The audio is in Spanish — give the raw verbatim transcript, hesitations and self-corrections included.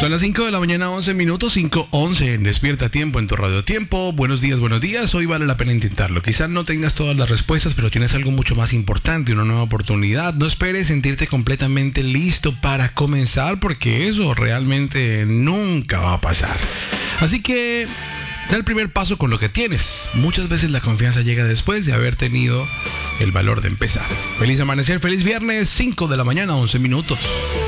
Son las cinco de la mañana, once minutos, cinco once en Despierta Tiempo en tu Radio Tiempo. Buenos días, buenos días. Hoy vale la pena intentarlo. Quizás no tengas todas las respuestas, pero tienes algo mucho más importante, una nueva oportunidad. No esperes sentirte completamente listo para comenzar, porque eso realmente nunca va a pasar. Así que da el primer paso con lo que tienes. Muchas veces la confianza llega después de haber tenido el valor de empezar. Feliz amanecer, feliz viernes, cinco de la mañana, once minutos.